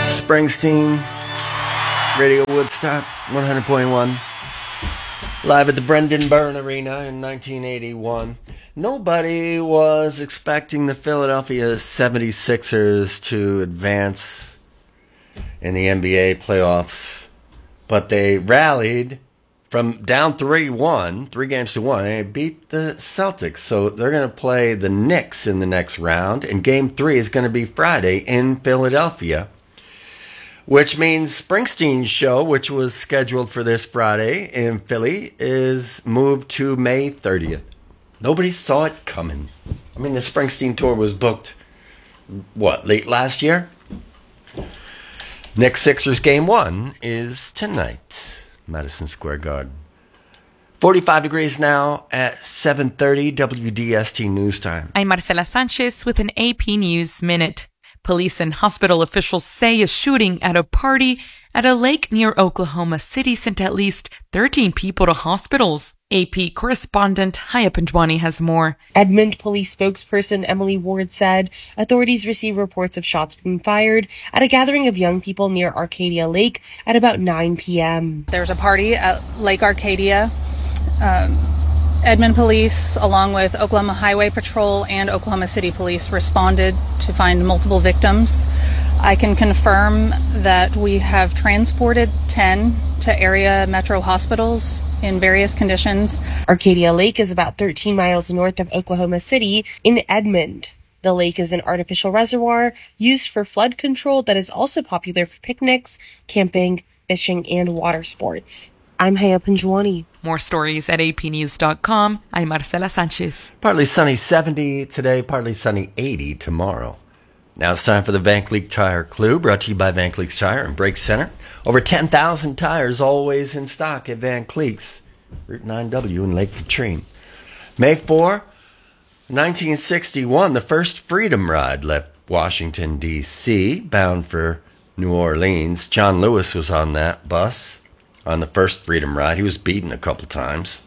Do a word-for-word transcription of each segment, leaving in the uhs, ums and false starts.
Springsteen, Radio Woodstock, one hundred point one. Live at the Brendan Byrne Arena in nineteen eighty-one. Nobody was expecting the Philadelphia seventy-sixers to advance in the N B A playoffs, but they rallied from down three one, three games to one, and they beat the Celtics. So they're going to play the Knicks in the next round, and game three is going to be Friday in Philadelphia, which means Springsteen's show, which was scheduled for this Friday in Philly, is moved to May thirtieth. Nobody saw it coming. I mean, the Springsteen tour was booked, what, late last year? Knicks Sixers game one is tonight, Madison Square Garden. forty-five degrees now at seven thirty W D S T News Time. I'm Marcela Sanchez with an A P News Minute. Police and hospital officials say a shooting at a party at a lake near Oklahoma City sent at least thirteen people to hospitals. A P correspondent Haya Panjwani has more. Edmond police spokesperson Emily Ward said authorities received reports of shots being fired at a gathering of young people near Arcadia Lake at about nine p.m. There's a party at Lake Arcadia. Um, Edmond Police, along with Oklahoma Highway Patrol and Oklahoma City Police, responded to find multiple victims. I can confirm that we have transported ten to area metro hospitals in various conditions. Arcadia Lake is about thirteen miles north of Oklahoma City in Edmond. The lake is an artificial reservoir used for flood control that is also popular for picnics, camping, fishing, and water sports. I'm Haya Panjwani. More stories at A P news dot com. I'm Marcela Sanchez. Partly sunny seventy today, partly sunny eighty tomorrow. Now it's time for the Van Cleek Tire Clue, brought to you by Van Cleek's Tire and Brake Center. Over ten thousand tires always in stock at Van Cleek's, Route nine W in Lake Katrine. May fourth, nineteen sixty-one, the first Freedom Ride left Washington, D C, bound for New Orleans. John Lewis was on that bus. On the first Freedom Ride, he was beaten a couple times,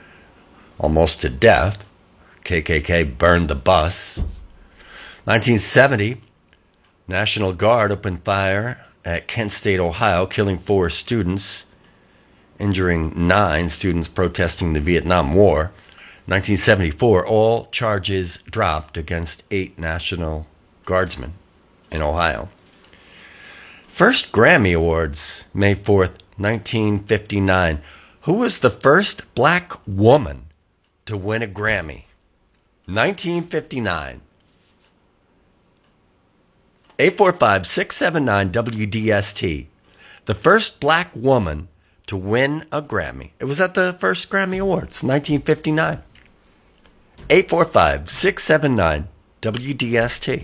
almost to death. K K K burned the bus. nineteen seventy, National Guard opened fire at Kent State, Ohio, killing four students, injuring nine students protesting the Vietnam War. nineteen seventy-four, all charges dropped against eight National Guardsmen in Ohio. First Grammy Awards, May fourth, nineteen fifty-nine. Who was the first black woman to win a Grammy? nineteen fifty-nine. eight four five, six seven nine, W D S T. The first black woman to win a Grammy. It was at the first Grammy Awards, nineteen fifty-nine. eight four five, six seven nine, W D S T.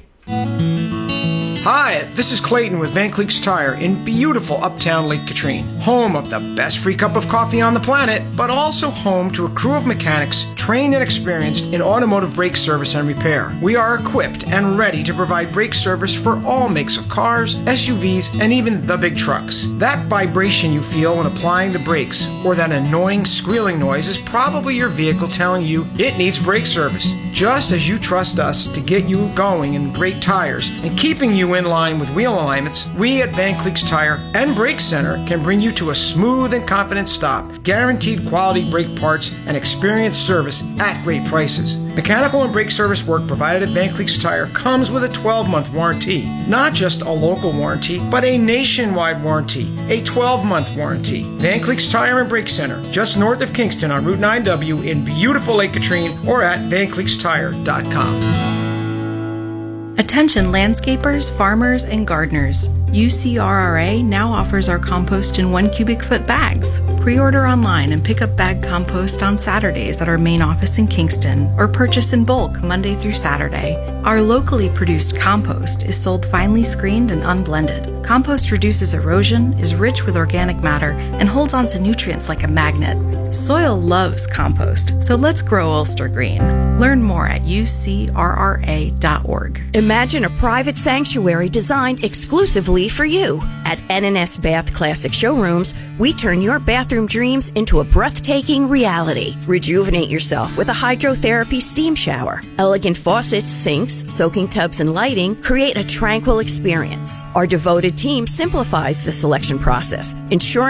Hi, this is Clayton with Van Cleek's Tire in beautiful uptown Lake Katrine, home of the best free cup of coffee on the planet, but also home to a crew of mechanics trained and experienced in automotive brake service and repair. We are equipped and ready to provide brake service for all makes of cars, S U Vs, and even the big trucks. That vibration you feel when applying the brakes, or that annoying squealing noise, is probably your vehicle telling you it needs brake service. Just as you trust us to get you going in great tires and keeping you in line with wheel alignments, we at Van Cleek's Tire and Brake Center can bring you to a smooth and confident stop, guaranteed quality brake parts, and experienced service at great prices. Mechanical and brake service work provided at Van Cleek's Tire comes with a twelve-month warranty. Not just a local warranty, but a nationwide warranty, a twelve-month warranty. Van Cleek's Tire and Brake Center, just north of Kingston on Route nine W in beautiful Lake Katrine, or at van cleeks tire dot com. Attention landscapers, farmers, and gardeners. U C R R A now offers our compost in one cubic foot bags. Pre-order online and pick up bag compost on Saturdays at our main office in Kingston, or purchase in bulk Monday through Saturday. Our locally produced compost is sold finely screened and unblended. Compost reduces erosion, is rich with organic matter, and holds onto nutrients like a magnet. Soil loves compost, so let's grow Ulster Green. Learn more at U C R R A dot org. Imagine a private sanctuary designed exclusively for you. At N and S Bath Classic Showrooms, we turn your bathroom dreams into a breathtaking reality. Rejuvenate yourself with a hydrotherapy steam shower. Elegant faucets, sinks, soaking tubs, and lighting create a tranquil experience. Our devoted team simplifies the selection process, ensuring